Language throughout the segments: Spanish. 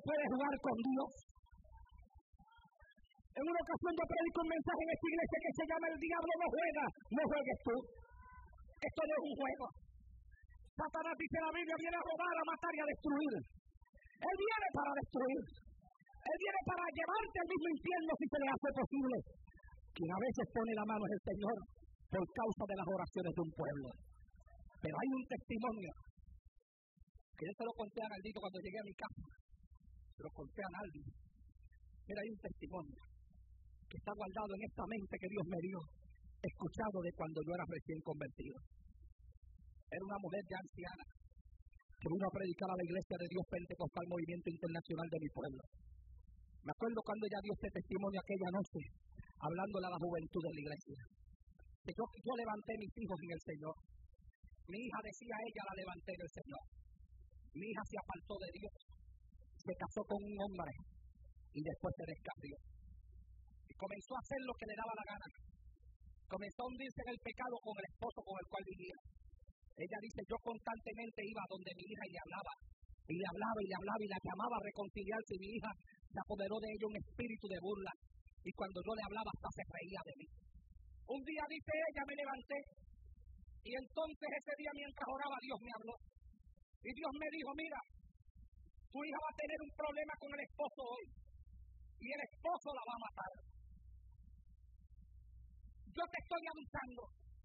puede jugar con Dios. En una ocasión yo predico un mensaje en esta iglesia que se llama: el diablo no juega, no juegues tú. Esto no es un juego. Satanás, dice la Biblia, viene a robar, a matar y a destruir. Él viene para destruir. Él viene para llevarte al mismo infierno si se le hace posible. Quien a veces pone la mano es el Señor por causa de las oraciones de un pueblo. Pero hay un testimonio que yo se lo conté a Naldito cuando llegué a mi casa. Se lo conté a Naldi. Mira, hay un testimonio que está guardado en esta mente que Dios me dio, escuchado de cuando yo era recién convertido. Era una mujer ya anciana que vino a predicar a la iglesia de Dios Pentecostal Movimiento Internacional de mi pueblo. Me acuerdo cuando ella dio este testimonio aquella noche, hablándole a la juventud de la iglesia. Que yo levanté mis hijos en el Señor. Mi hija decía, ella la levanté en el Señor. Mi hija se apartó de Dios, se casó con un hombre y después se descarrió. Y comenzó a hacer lo que le daba la gana. Comenzó a hundirse en el pecado con el esposo con el cual vivía. Ella dice, yo constantemente iba donde mi hija y le hablaba y la llamaba a reconciliarse, y mi hija se apoderó de ella un espíritu de burla, y cuando yo le hablaba hasta se reía de mí. Un día, dice ella, me levanté y entonces ese día mientras oraba Dios me habló y Dios me dijo, mira, tu hija va a tener un problema con el esposo hoy y el esposo la va a matar. Yo te estoy avisando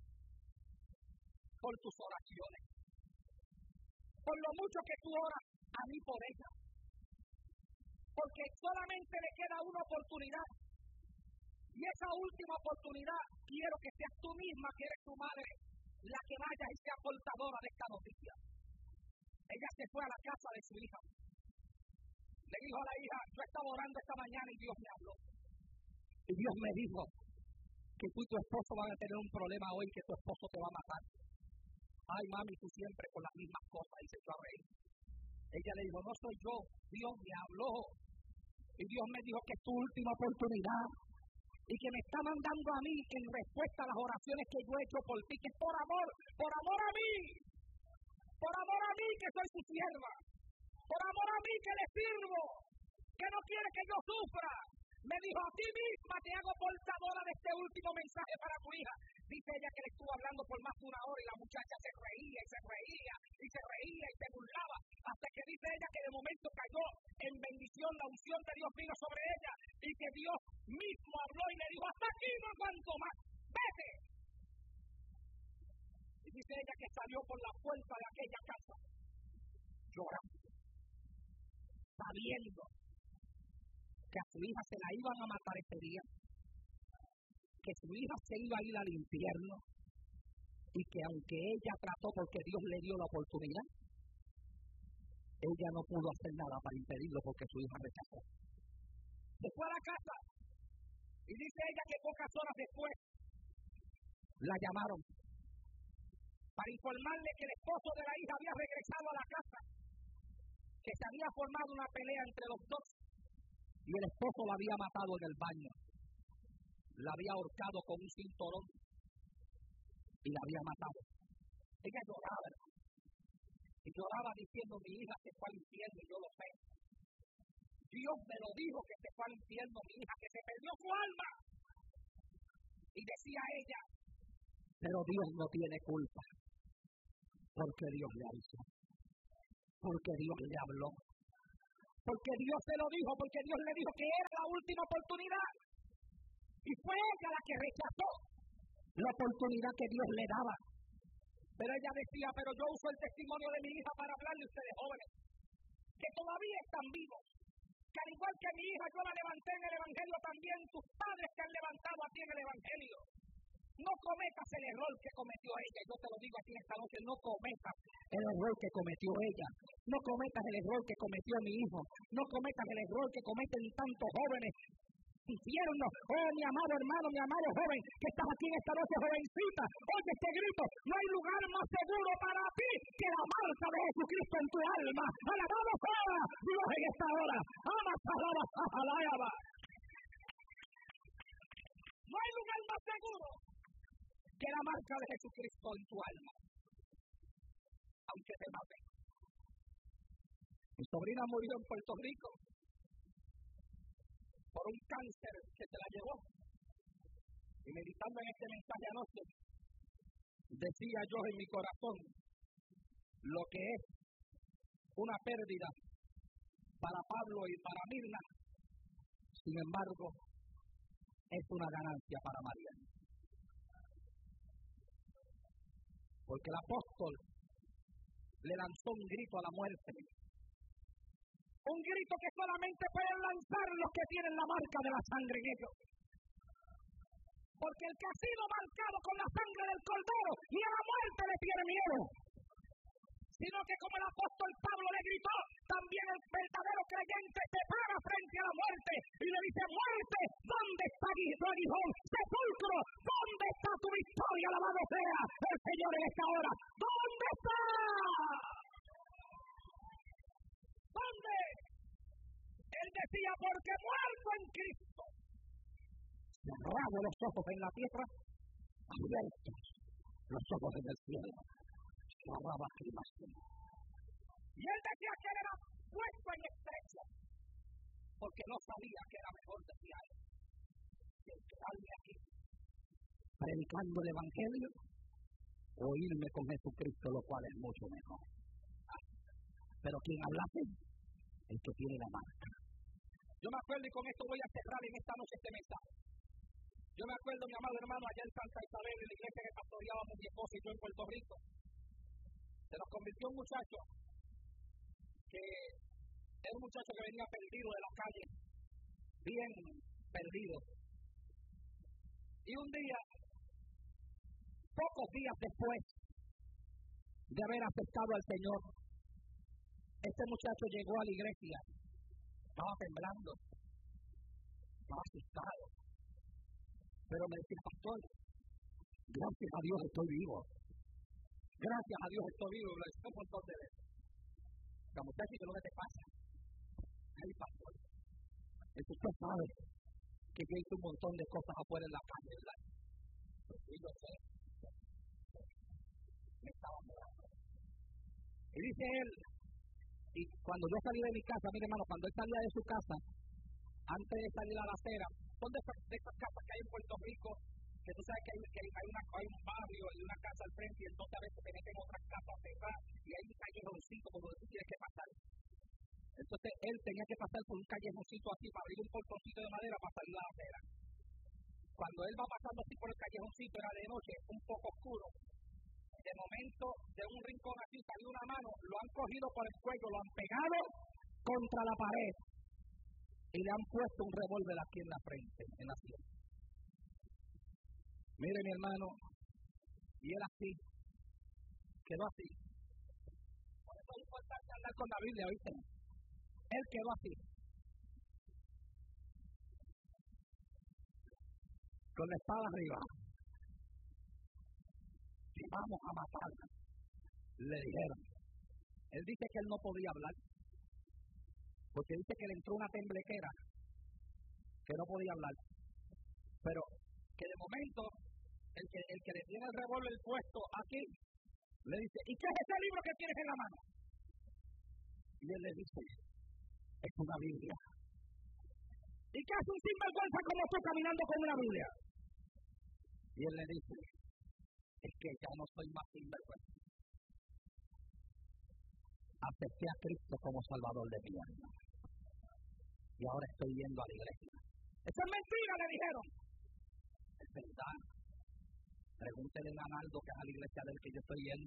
por tus oraciones, por lo mucho que tú oras a mí por ella, porque solamente le queda una oportunidad, y esa última oportunidad quiero que seas tú misma, que eres tu madre, la que vaya y sea portadora de esta noticia. Ella se fue a la casa de su hija, le dijo a la hija, yo estaba orando esta mañana y Dios me habló, y Dios me dijo que tú y tu esposo van a tener un problema hoy, que tu esposo te va a matar. Ay, mami, tú siempre con las mismas cosas, y se echó a reír. Ella le dijo, no soy yo, Dios me habló. Y Dios me dijo que es tu última oportunidad. Y que me está mandando a mí en respuesta a las oraciones que yo he hecho por ti, que es por amor a mí. Por amor a mí que soy su sierva. Por amor a mí que le sirvo. Que no quiere que yo sufra. Me dijo, a ti misma te hago portadora de este último mensaje para tu hija. Dice ella que le estuvo hablando por más de una hora y la muchacha se reía y se reía y se reía y se burlaba, hasta que dice ella que de momento cayó en bendición, la unción de Dios vino sobre ella y que Dios mismo habló y le dijo, hasta aquí no aguanto más, vete. Y dice ella que salió por la puerta de aquella casa llorando, sabiendo que a su hija se la iban a matar ese día, que su hija se iba a ir al infierno, y que aunque ella trató, porque Dios le dio la oportunidad, ella no pudo hacer nada para impedirlo porque su hija rechazó. Se fue a la casa y dice ella que pocas horas después la llamaron para informarle que el esposo de la hija había regresado a la casa, que se había formado una pelea entre los dos y el esposo la había matado en el baño. La había ahorcado con un cinturón y la había matado. Ella lloraba, y lloraba diciendo, mi hija se fue al infierno y yo lo sé. Dios me lo dijo que se fue al infierno, mi hija, que se perdió su alma. Y decía ella, pero Dios no tiene culpa, porque Dios le avisó, porque Dios le habló, porque Dios se lo dijo, porque Dios le dijo que era la última oportunidad. Y fue ella la que rechazó la oportunidad que Dios le daba. Pero ella decía, pero yo uso el testimonio de mi hija para hablarle a ustedes jóvenes, que todavía están vivos, que al igual que mi hija yo la levanté en el evangelio, también tus padres te han levantado a ti en el evangelio. No cometas el error que cometió ella. Yo te lo digo aquí esta noche, no cometas el error que cometió ella. No cometas el error que cometió mi hijo. No cometas el error que cometen tantos jóvenes. Infierno, oh mi amado hermano, mi amado joven, que estás aquí en esta noche, jovencita, oye este grito, no hay lugar más seguro para ti que la marca de Jesucristo en tu alma. Alabado sea Dios en esta hora. Alaba. No hay lugar más seguro que la marca de Jesucristo en tu alma, aunque te maten. Mi sobrina murió en Puerto Rico por un cáncer que se la llevó. Y meditando en este mensaje anoche, decía yo en mi corazón lo que es una pérdida para Pablo y para Mirna. Sin embargo, es una ganancia para María. Porque el apóstol le lanzó un grito a la muerte. Un grito que solamente pueden lanzar los que tienen la marca de la sangre en ellos. Porque el que ha sido marcado con la sangre del Cordero ni a la muerte le tiene miedo. Sino que como el apóstol Pablo le gritó, también el verdadero creyente se para frente a la muerte y le dice: muerte, ¿dónde está tu aguijón? Sepulcro, ¿dónde está tu victoria? Alabado sea el Señor en esta hora. ¿Dónde está? ¿Dónde? Él decía: porque muerto en Cristo, cerrado los ojos en la tierra, abiertos los ojos en el cielo. Y él decía que él era puesto en estrecho, porque no sabía que era mejor, decía él, que quedarme aquí predicando el evangelio o irme con Jesucristo, lo cual es mucho mejor. Pero quien hablase, el que tiene la marca. Yo me acuerdo, y con esto voy a cerrar en esta noche este mensaje. Yo me acuerdo, mi amado hermano, allá en Santa Isabel, en la iglesia que pastoreábamos mi esposa y yo en Puerto Rico. Se nos convirtió un muchacho que era un muchacho que venía perdido de la calle, bien perdido. Y un día, pocos días después de haber aceptado al Señor, este muchacho llegó a la iglesia. Estaba temblando, estaba asustado. Pero me decía: pastor, gracias a Dios estoy vivo. Gracias a Dios estoy vivo. Lo decía un montón de veces. La muchacha, ¿qué es lo que te pasa? Ay, pastor, usted sabe que yo hice un montón de cosas afuera en la calle, ¿verdad? Y yo sé, me estaba mudando. Y dice él, y cuando yo salí de mi casa, mire hermano, cuando él salía de su casa, antes de salir a la acera, son de esas casas que hay en Puerto Rico, que tú sabes que hay un barrio y una casa al frente, y entonces a veces te meten otras casas cerradas y hay un callejoncito por donde tú tienes que pasar. Entonces él tenía que pasar por un callejoncito así para abrir un portoncito de madera para salir a la acera. Cuando él va pasando así por el callejoncito, era de noche, un poco oscuro. De momento, de un rincón así salió una mano, lo han cogido por el cuello, lo han pegado contra la pared y le han puesto un revólver aquí en la frente, en la sien. Mire mi hermano, y él así, quedó así. Por eso es importante andar con la Biblia, ¿viste? Él quedó así, con la espada arriba. Y vamos a matarla, le dijeron. Él dice que él no podía hablar, porque dice que le entró una temblequera, que no podía hablar. Pero que de momento, el que le tiene el revólver puesto aquí, le dice: ¿y qué es ese libro que tienes en la mano? Y él le dice: es una Biblia. ¿Y qué hace un sinvergüenza como tú caminando con una Biblia? Y él le dice: es que ya no soy más sinvergüenza. Acepté a Cristo como Salvador de mi alma. Y ahora estoy yendo a la iglesia. Eso es mentira, le dijeron. Es verdad. Pregúntele a Naldo, que es a la iglesia del que yo estoy yendo.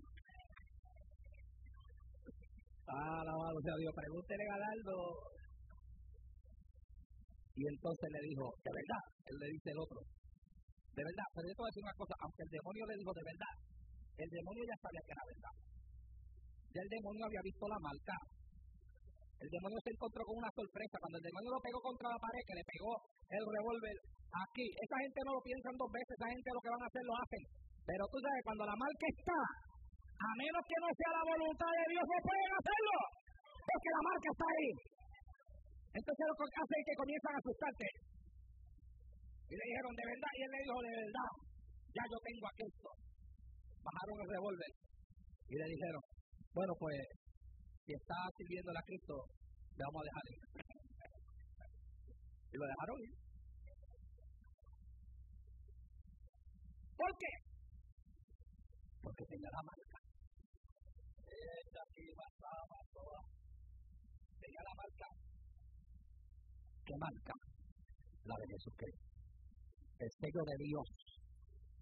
Alabado sea Dios. Pregúntele a Naldo. Y entonces le dijo: de verdad. Él le dice el otro: de verdad. Pero yo te voy a decir una cosa. Aunque el demonio le dijo de verdad, el demonio ya sabía que era verdad. Ya el demonio había visto la marca. El demonio se encontró con una sorpresa. Cuando el demonio lo pegó contra la pared, que le pegó el revólver aquí, esa gente no lo piensan dos veces. Esa gente lo que van a hacer lo hacen. Pero tú sabes, cuando la marca está, a menos que no sea la voluntad de Dios, no pueden hacerlo, porque la marca está ahí. Entonces lo que hace es que comienzan a asustarte. Y le dijeron: de verdad. Y él le dijo: de verdad, ya yo tengo a Cristo. Bajaron el revólver y le dijeron: bueno, pues si está sirviendo a Cristo, le vamos a dejar ir. Y lo dejaron ir. ¿Por qué? Porque tenía la marca. Esta aquí pasaba toda. Tenía la marca. ¿Qué marca? La de Jesucristo. El sello de Dios